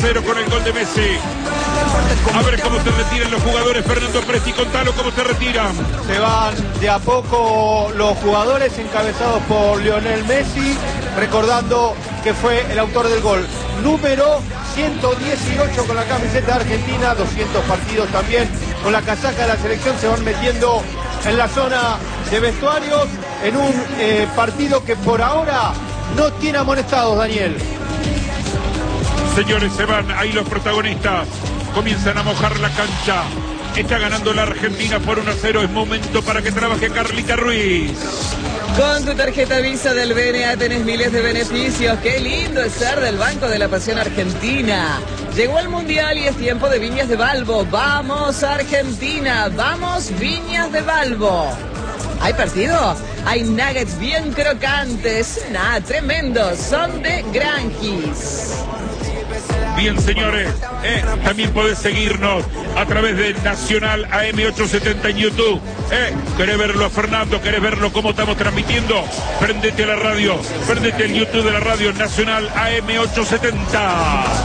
1-0 con el gol de Messi. A ver cómo se retiran los jugadores. Fernando Presti, contalo cómo se retiran. Se van de a poco los jugadores encabezados por Lionel Messi, recordando que fue el autor del gol número 118 con la camiseta de Argentina, 200 partidos también con la casaca de la selección. Se van metiendo en la zona de vestuarios en un partido que por ahora no tiene amonestados, Daniel. Señores, se van ahí los protagonistas. Comienzan a mojar la cancha. Está ganando la Argentina por 1-0. Es momento para que trabaje Carlita Ruiz. Con tu tarjeta Visa del BNA tenés miles de beneficios. Qué lindo es ser del Banco de la Pasión Argentina. Llegó el Mundial y es tiempo de Viñas de Balbo. ¡Vamos, Argentina! ¡Vamos, Viñas de Balbo! ¿Hay partido? Hay nuggets bien crocantes. Nada, tremendos. Son de Granjis. Bien, señores, también podés seguirnos a través de Nacional AM870 en YouTube. ¿Querés verlo a Fernando? ¿Querés verlo cómo estamos transmitiendo? Prendete a la radio, prendete al YouTube de la radio Nacional AM870.